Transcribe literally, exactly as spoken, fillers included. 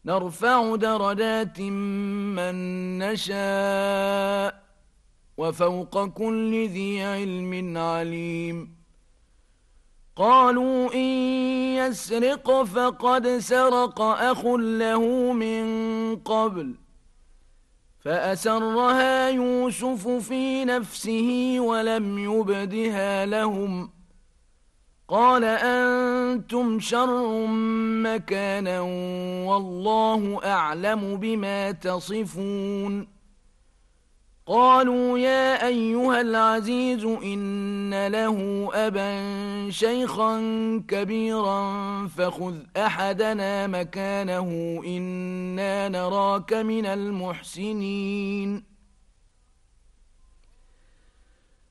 نرفع درجات من نشاء وفوق كل ذي علم عليم. قالوا إن يسرق فقد سرق أخ له من قبل فأسرها يوسف في نفسه ولم يبدها لهم. قال أنتم شر مكانا والله أعلم بما تصفون. قالوا يا أيها العزيز إن له أبا شيخا كبيرا فخذ أحدنا مكانه إنا نراك من المحسنين.